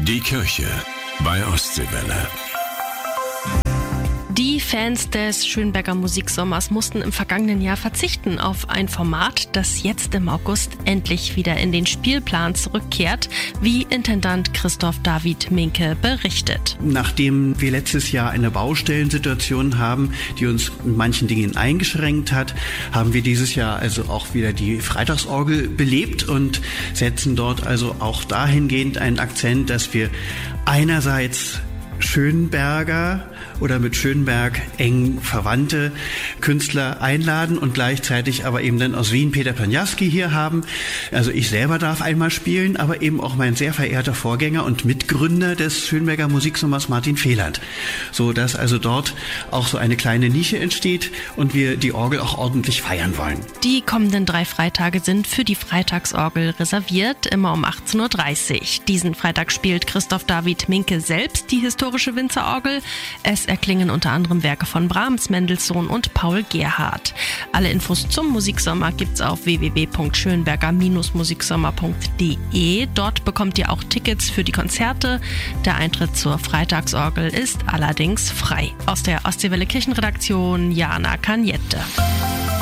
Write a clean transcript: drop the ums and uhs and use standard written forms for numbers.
Die Kirche bei Ostseewelle. Die Fans des Schönberger Musiksommers mussten im vergangenen Jahr verzichten auf ein Format, das jetzt im August endlich wieder in den Spielplan zurückkehrt, wie Intendant Christoph David Minke berichtet. Nachdem wir letztes Jahr eine Baustellensituation haben, die uns in manchen Dingen eingeschränkt hat, haben wir dieses Jahr also auch wieder die Freitagsorgel belebt und setzen dort also auch dahingehend einen Akzent, dass wir einerseits Schönberger oder mit Schönberg eng verwandte Künstler einladen und gleichzeitig aber eben dann aus Wien Peter Poniatski hier haben. Also ich selber darf einmal spielen, aber eben auch mein sehr verehrter Vorgänger und Mitgründer des Schönberger Musiksommers Martin Fehland. So dass also dort auch so eine kleine Nische entsteht und wir die Orgel auch ordentlich feiern wollen. Die kommenden 3 Freitage sind für die Freitagsorgel reserviert, immer um 18.30 Uhr. Diesen Freitag spielt Christoph David Minke selbst die historische Winzerorgel. Es erklingen unter anderem Werke von Brahms, Mendelssohn und Paul Gerhardt. Alle Infos zum Musiksommer gibt's auf www.schönberger-musiksommer.de. Dort bekommt ihr auch Tickets für die Konzerte. Der Eintritt zur Freitagsorgel ist allerdings frei. Aus der Ostseewelle Kirchenredaktion Jana Kanjette.